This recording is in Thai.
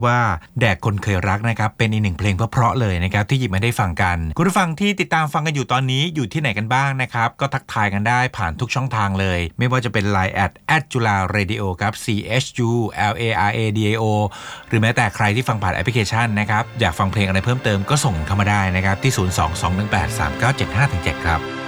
ว่าแดกคนเคยรักนะครับเป็นอีกหนึ่งเพลงเพราะๆเลยนะครับที่หยิบมาได้ฟังกันคุณผู้ฟังที่ติดตามฟังกันอยู่ตอนนี้อยู่ที่ไหนกันบ้างนะครับก็ทักทายกันได้ผ่านทุกช่องทางเลยไม่ว่าจะเป็น Line @jularadio ครับ CHULARADIO หรือแม้แต่ใครที่ฟังผ่านแอปพลิเคชันนะครับอยากฟังเพลงอะไรเพิ่มเติมก็ส่งเข้ามาได้นะครับที่ 022183975-7 ครับ